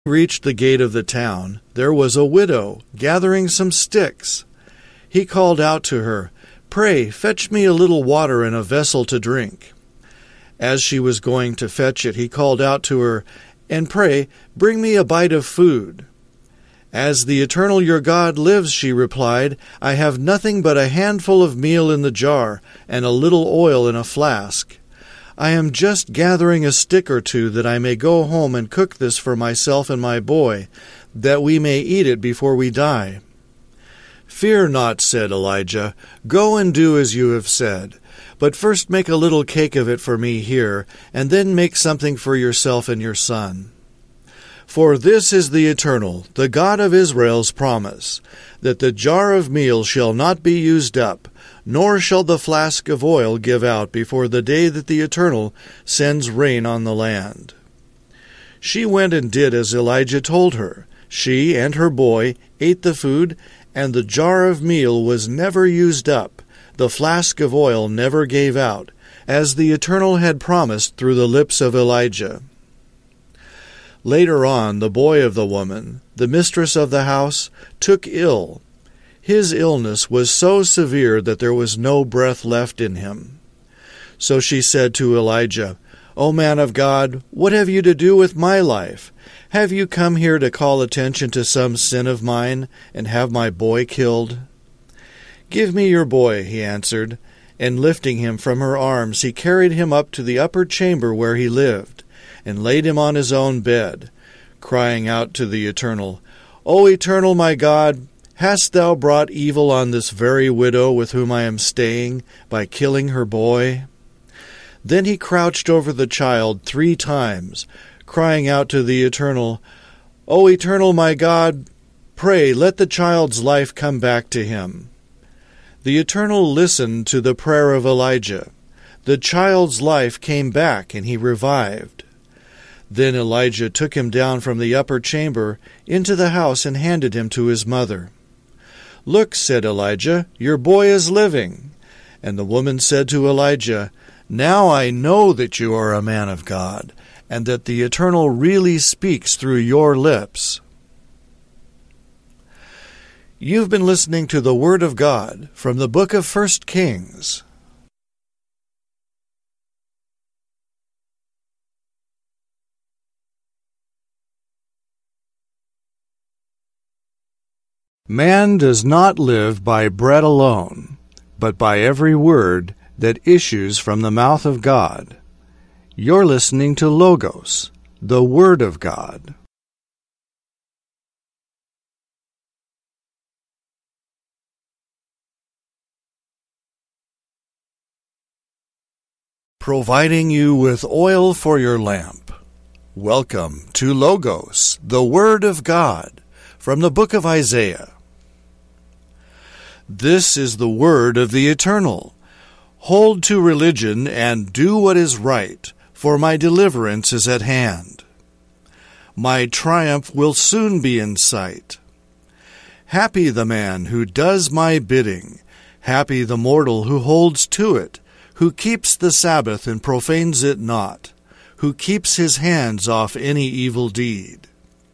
Reached the gate of the town, there was a widow gathering some sticks. He called out to her, "Pray, fetch me a little water in a vessel to drink." As she was going to fetch it, he called out to her, "And pray, bring me a bite of food." "As the Eternal your God lives," she replied, "I have nothing but a handful of meal in the jar and a little oil in a flask. I am just gathering a stick or two that I may go home and cook this for myself and my boy, that we may eat it before we die." "Fear not," said Elijah. "Go and do as you have said. But first make a little cake of it for me here, and then make something for yourself and your son. For this is the Eternal, the God of Israel's promise, that the jar of meal shall not be used up, nor shall the flask of oil give out before the day that the Eternal sends rain on the land." She went and did as Elijah told her. She and her boy ate the food, and the jar of meal was never used up. The flask of oil never gave out, as the Eternal had promised through the lips of Elijah. Later on, the boy of the woman, the mistress of the house, took ill. His illness was so severe that there was no breath left in him. So she said to Elijah, "O man of God, what have you to do with my life? Have you come here to call attention to some sin of mine and have my boy killed?" "Give me your boy," he answered, and lifting him from her arms, he carried him up to the upper chamber where he lived, and laid him on his own bed, crying out to the Eternal, "O Eternal my God, hast thou brought evil on this very widow with whom I am staying by killing her boy?" Then he crouched over the child 3 times, crying out to the Eternal, "O Eternal my God, pray let the child's life come back to him." The Eternal listened to the prayer of Elijah. The child's life came back, and he revived. Then Elijah took him down from the upper chamber into the house and handed him to his mother. "Look," said Elijah, "your boy is living." And the woman said to Elijah, "Now I know that you are a man of God, and that the Eternal really speaks through your lips." You've been listening to the Word of God from the book of 1 Kings. Man does not live by bread alone, but by every word that issues from the mouth of God. You're listening to Logos, the Word of God. Providing you with oil for your lamp. Welcome to Logos, the Word of God, from the book of Isaiah. This is the word of the Eternal. Hold to religion and do what is right, for my deliverance is at hand. My triumph will soon be in sight. Happy the man who does my bidding, happy the mortal who holds to it, who keeps the Sabbath and profanes it not, who keeps his hands off any evil deed.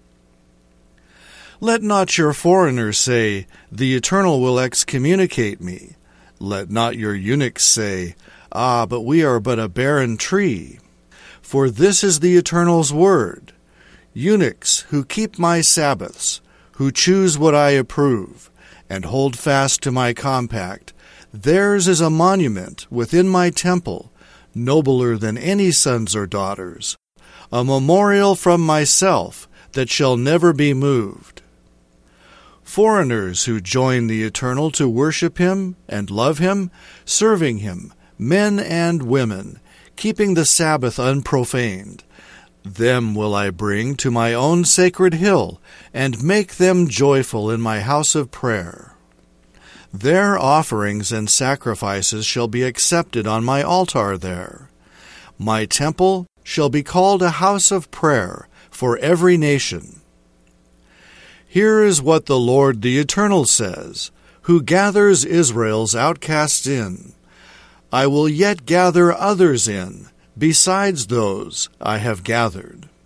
Let not your foreigners say, "The Eternal will excommunicate me." Let not your eunuchs say, "Ah, but we are but a barren tree." For this is the Eternal's word. Eunuchs who keep my Sabbaths, who choose what I approve, and hold fast to my compact, theirs is a monument within my temple, nobler than any sons or daughters, a memorial from myself that shall never be moved. Foreigners who join the Eternal to worship Him and love Him, serving Him, men and women, keeping the Sabbath unprofaned, them will I bring to my own sacred hill, and make them joyful in my house of prayer. Their offerings and sacrifices shall be accepted on my altar there. My temple shall be called a house of prayer for every nation. Here is what the Lord the Eternal says, who gathers Israel's outcasts in. I will yet gather others in, besides those I have gathered.